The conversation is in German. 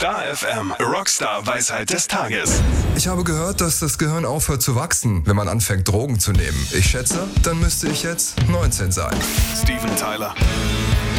Star FM, Rockstar Weisheit des Tages. Ich habe gehört, dass das Gehirn aufhört zu wachsen, wenn man anfängt, Drogen zu nehmen. Ich schätze, dann müsste ich jetzt 19 sein. Steven Tyler.